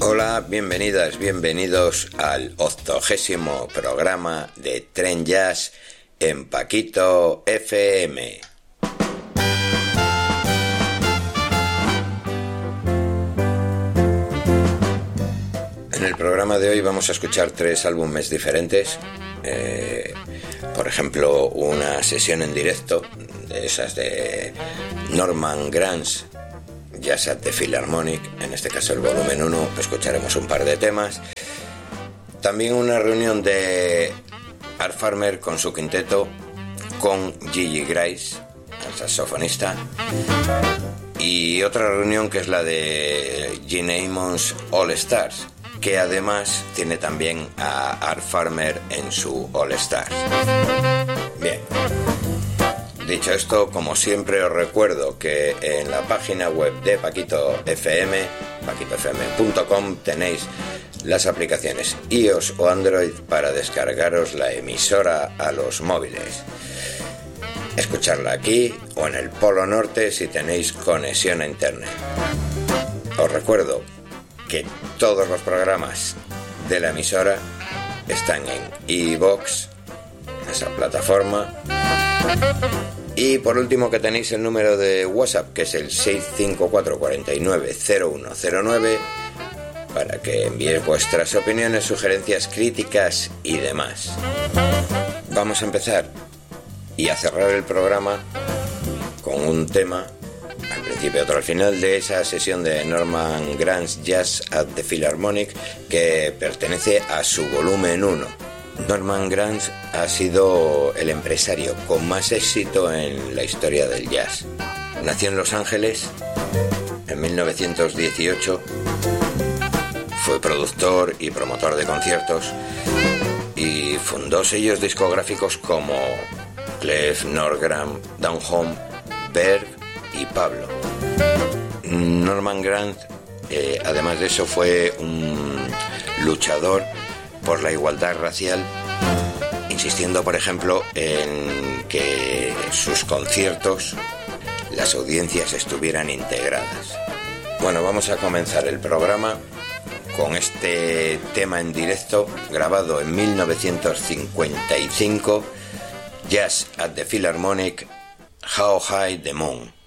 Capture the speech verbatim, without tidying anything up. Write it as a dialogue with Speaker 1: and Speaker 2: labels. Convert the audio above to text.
Speaker 1: Hola, bienvenidas, bienvenidos al octogésimo programa de Tren Jazz en Paquito F M. En el programa de hoy vamos a escuchar tres álbumes diferentes. Eh, por ejemplo, una sesión en directo de esas de Norman Granz, Jazz at the Philharmonic, en este caso el volumen uno, escucharemos un par de temas. También una reunión de Art Farmer con su quinteto, con Gigi Grace, el saxofonista, y otra reunión que es la de Gene Ammons All Stars, que además tiene también a Art Farmer en su All Stars. Bien. Dicho esto, como siempre os recuerdo que en la página web de Paquito F M, paquito f m punto com, tenéis las aplicaciones iOS o Android para descargaros la emisora a los móviles. Escucharla aquí o en el Polo Norte si tenéis conexión a internet. Os recuerdo que todos los programas de la emisora están en iVoox, esa plataforma. Y por último que tenéis el número de WhatsApp, que es el seis cinco cuatro cuatro nueve cero uno cero nueve, para que enviéis vuestras opiniones, sugerencias, críticas y demás. Vamos a empezar y a cerrar el programa con un tema, al principio y otro al final, de esa sesión de Norman Granz Jazz at the Philharmonic, que pertenece a su volumen uno. Norman Granz ha sido el empresario con más éxito en la historia del jazz. Nació en Los Ángeles en mil novecientos dieciocho, fue productor y promotor de conciertos y fundó sellos discográficos como Clef, Nordgram, Down Home, Berg y Pablo. Norman Granz, eh, además de eso, fue un luchador por la igualdad racial, insistiendo, por ejemplo, en que sus conciertos, las audiencias estuvieran integradas. Bueno, vamos a comenzar el programa con este tema en directo, grabado en mil novecientos cincuenta y cinco, Jazz at the Philharmonic, How High the Moon.